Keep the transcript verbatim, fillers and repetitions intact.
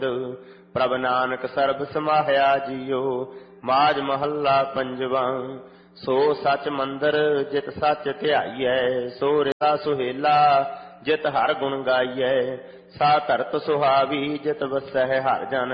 ਪ੍ਰਭ ਨਾਨਕ ਸਰਬ ਸਮਾਹਿਆ ਜੀਓ। ਮਾਝ ਮਹੱਲਾ ਪੰਜਵਾਂ। ਸੋ ਸਚ ਮੰਦਰ ਜਿਤ ਸਚ ਧਿਆਈਐ, ਸੋ ਰਿਤਾ ਸੁਹੇਲਾ ਜਿਤ ਹਰ ਗੁਣ ਗਾਈਐ। ਸਾ ਧਰਤ ਸੁਹਾਵੀ ਜਿਤ ਵਸੈ ਹਰ ਜਨ,